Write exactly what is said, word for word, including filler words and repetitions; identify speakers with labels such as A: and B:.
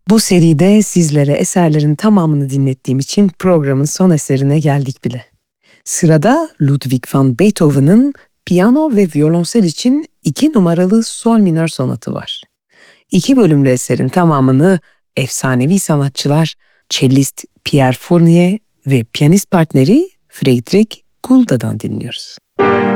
A: Bu seride sizlere eserlerin tamamını dinlettiğim için programın son eserine geldik bile. Sırada Ludwig van Beethoven'ın piyano ve violonsel için iki numaralı sol minör sonatı var. İki bölümlü eserin tamamını efsanevi sanatçılar cellist Pierre Fournier ve piyanist partneri Friedrich Gulda'dan dinliyoruz.